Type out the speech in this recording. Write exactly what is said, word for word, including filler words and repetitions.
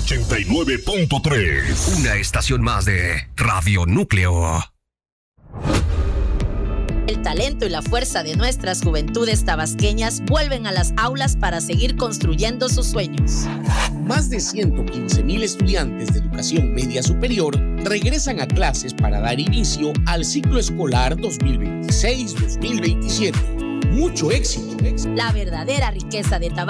ochenta y nueve punto tres. Una estación más de Radio Núcleo. El talento y la fuerza de nuestras juventudes tabasqueñas vuelven a las aulas para seguir construyendo sus sueños. Más de ciento quince mil estudiantes de educación media superior regresan a clases para dar inicio al ciclo escolar dos mil veintiséis dos mil veintisiete. Mucho éxito. La verdadera riqueza de Tabasco